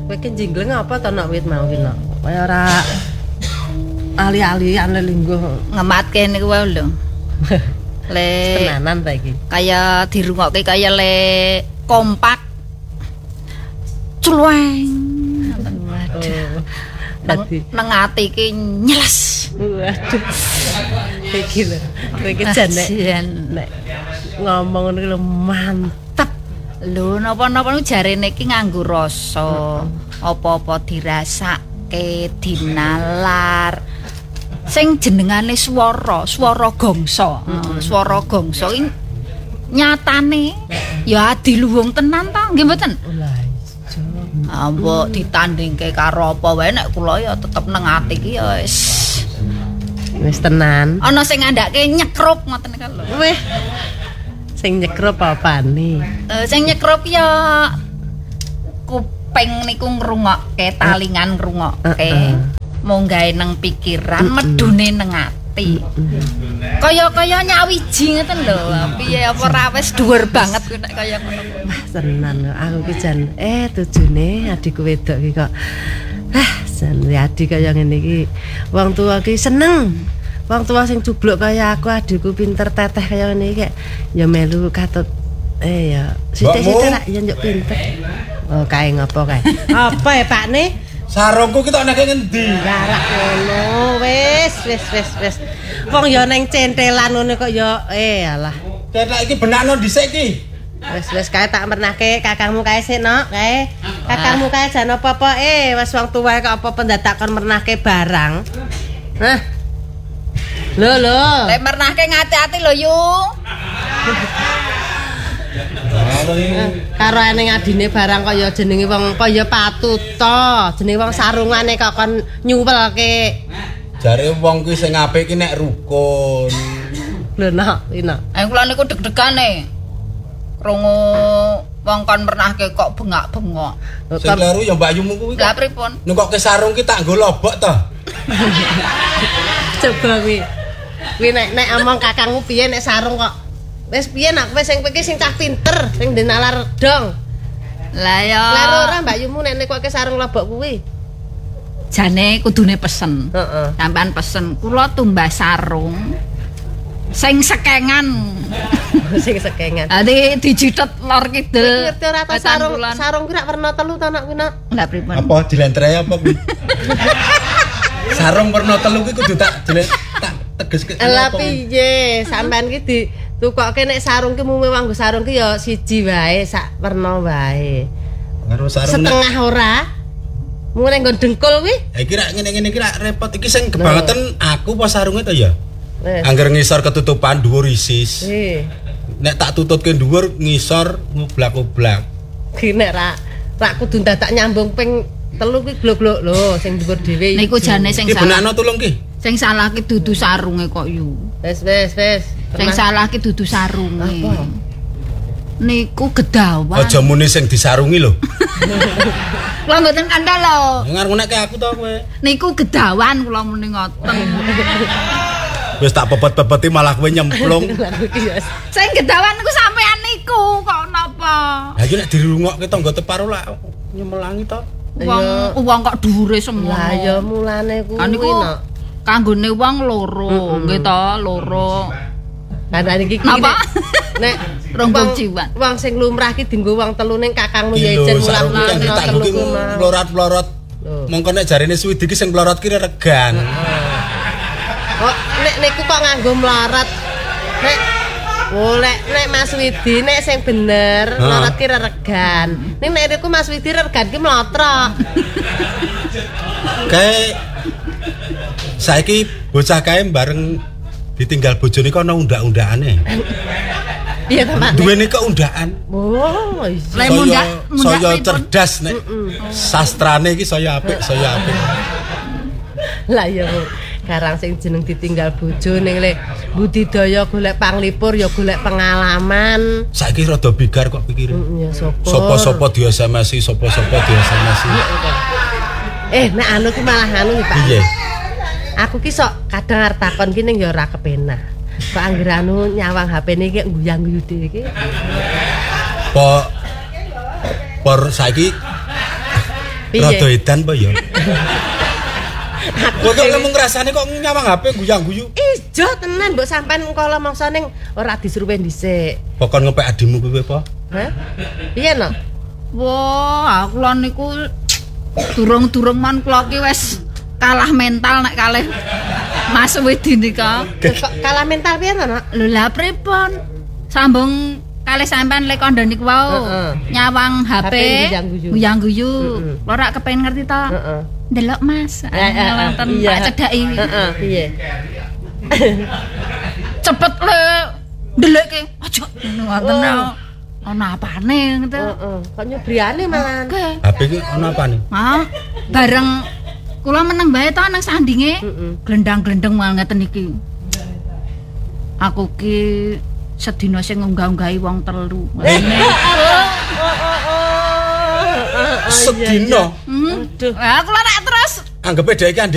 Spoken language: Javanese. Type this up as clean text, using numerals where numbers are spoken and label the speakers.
Speaker 1: Kowe ki jinggleng apa to nek wit mau ki nok? Kaya ora ali-alian linggo
Speaker 2: Ngematke niku wae lho. Le
Speaker 1: tenanan ta iki.
Speaker 2: kaya dirungokke kaya le kompak. Clueng.
Speaker 1: Waduh.
Speaker 2: Nang ati iki nyeles.
Speaker 1: Waduh. Iki lho. Kowe ki jan nek ngomong ngono lho mantep.
Speaker 2: Lho napa-napa niku jarene iki nganggo rasa. Apa-apa dirasake, dinalar. Sing jenengane swara gongso. Swara gongso iki nyatane ya adiluwung tenan ta, nggih mboten?
Speaker 1: Lah iya.
Speaker 2: Mbok ditandingke karo apa wae nek kula ya tetep nang ati iki ya
Speaker 1: Wis tenan.
Speaker 2: ana sing ngandhake nyekrup ngoten niku lho.
Speaker 1: Weh. Sing nyekrup apane?
Speaker 2: Sing nyekrup ya kuping niku ngrungokke, talingan ngrungokke. Monggae nang pikiran, medune nang ati. Kaya nyawiji ngoten lho. Piye apa ra wis dhuwur banget kuwi nek kaya ngono.
Speaker 1: Tenan aku ki jan tujune adikku wedok ki kok jan adik kaya ngene iki wong tua ki seneng wong tua sing cubluk kaya aku adikku pinter teteh kaya ngene iki ya melu katut ya sithik-sithik rak ya njuk pinter kae ngopo kae apa ya Pakne
Speaker 3: sarungku ki tok nek ngendi
Speaker 1: larak ngono wis wong ya neng centelan ngono kok ya alah
Speaker 3: nek iki benakno dhisik ki
Speaker 1: wis kae tak mernahke kakangmu kae sik nok kae kakangmu kae jan apa-apa wis wong tuwa kok apa pendadak kon mernahke barang nah lho
Speaker 2: Lek mernahke ngati-ati lho yu
Speaker 1: karo ning adine barang kaya jenenge wong kaya patut to jenenge wong sarungane kok kon nyuwelke
Speaker 3: jare wong kuwi sing apik ki nek rukun
Speaker 1: lho nok
Speaker 2: kula niku deg-degane krungu wong kon mernahke kok bengak-bengok
Speaker 3: sing kleru ya Mbak Yumu kuwi
Speaker 2: lha pripun
Speaker 3: nengkokke sarung ki tak nggo lobok to
Speaker 1: coba kuwi nek omong kakangmu piye nek sarung kok wis piye nak kowe sing iki sing cah pinter sing denalar dong
Speaker 2: lah ya
Speaker 1: lha ora Mbak Yumu nek nengkokke sarung lobok kuwi
Speaker 2: jane kudune pesen sampean pesen kula tumbas sarung sing sekengan
Speaker 1: sing sekengan
Speaker 2: ade dijithut lor kidul
Speaker 1: ngerti ora ta sarung ki rak werna telu ta nak kuwi nak
Speaker 2: lha pripun
Speaker 3: apa dilentrehi apa kuwi sarung werna telu ki kudu tak tegeske
Speaker 1: lha piye sampean ki ditukokke nek sarung ki mume wanggo sarung ki ya siji wae sak werna wae
Speaker 3: karo sarung
Speaker 1: setengah ora mulai nggon dengkul kuwi
Speaker 3: iki rak ngene-ngene iki rak repot iki sing kebangetan aku apa sarunge to ya
Speaker 1: wis
Speaker 3: angger ngisor ketutupan dhuwur isis nek tak tututke dhuwur ngisor ngublak-ublak
Speaker 1: ki nek rak kudu dadak nyambung ping telu ki glok-glok lho sing dhuwur dhewe
Speaker 2: niku jane sing
Speaker 3: salah. Ki benakno tulung ki.
Speaker 2: Sing salah ki dudu sarunge kok yu.
Speaker 1: Wis.
Speaker 2: Sing salah ki dudu sarunge.
Speaker 1: Apa?
Speaker 2: Niku gedawan.
Speaker 3: Aja muni sing disarungi lho.
Speaker 2: Kula mboten kandhal lho.
Speaker 3: Ngarep-ngarep aku to kowe.
Speaker 2: Niku gedawan kula muni ngoten.
Speaker 3: Wis tak pepet-pepeti malah kowe nyemplung.
Speaker 2: Sing gedawan niku sampean niku kok napa?
Speaker 3: Ha iki nek dirungokke tangga teparo lak nyemelangi to.
Speaker 2: Wong kok dhuwure semono.
Speaker 1: Lah ya mulane kuwi
Speaker 2: niku kanggone wong loro, nggih to, loro.
Speaker 1: Karena iki
Speaker 2: napa?
Speaker 1: Nek
Speaker 2: rong jiwan.
Speaker 1: Wong sing lumrah ki dienggo wong telu ning kakangmu ya ijen mulang-mulang telu ki
Speaker 3: melorot-melorot. Mongko nek jarine Swidi ki sing melorot ki regan.
Speaker 1: Kok nek niku kok nganggo melarat. Nek Mas Widi nek sing bener melarat ki regan. Ning nek niku Mas Widi regan ki mlotrok.
Speaker 3: Kae saiki bocah kae bareng ditinggal bojone kok ana undang-undangane.
Speaker 1: Iya ta, Pak?
Speaker 3: Duwene keundaan.
Speaker 1: Oh,
Speaker 3: iya. Saya cerdas nek sastrane iki saya apik.
Speaker 1: Lah ya, garang sing jeneng ditinggal bojo ning le budidaya golek panglipur ya golek pengalaman.
Speaker 3: Saiki rada bigar kok pikir.
Speaker 1: Ya sapa?
Speaker 3: Sapa-sapa di SMS-i, sapa-sapa di SMS-i.
Speaker 1: Nek anu ki malah anu iki, Pak.
Speaker 3: Piye?
Speaker 1: Aku ki sok kadang arep takon ki ning ya ora kepenak. Kok anggere anu nyawang HP-ne iki guyang-guyu dhewe iki.
Speaker 3: Por saiki Rada edan apa ya? Kok ngomong ngrasane kok nyawang HP guyang-guyu.
Speaker 1: Ijo tenan mbok sampean kala mangsa ning ora disuruhe dhisik.
Speaker 3: Pokon ngepek adimu kuwi apa?
Speaker 1: Hah? Piye no?
Speaker 2: Wah, aku lan niku durung-durung man kula ki wis kalah mental nek kalih Mas Wedi nika.
Speaker 1: Kalah mental piye no?
Speaker 2: Lho lah pripun? Sambung kalih sampean lek kandha niku wau nyawang HP guyang-guyu. Kula ora kepengin ngerti to.
Speaker 1: Heeh.
Speaker 2: Ndelok Mas. Wonten tak cedhaki.
Speaker 1: Heeh, piye?
Speaker 2: Cepet le ndelokke aja ngoten. Ana apane ngoten.
Speaker 1: Heeh. Kok nyobriane malah.
Speaker 3: HP ki ana apane?
Speaker 2: Hah? Bareng kula meneng bae to nang sandinge. Glendang-glendeng ngeten iki. Aku ki sedina sing ngunggah-unggahi wong 3.
Speaker 3: Sedina.
Speaker 2: Lah kula nek terus
Speaker 3: anggepe dhek iki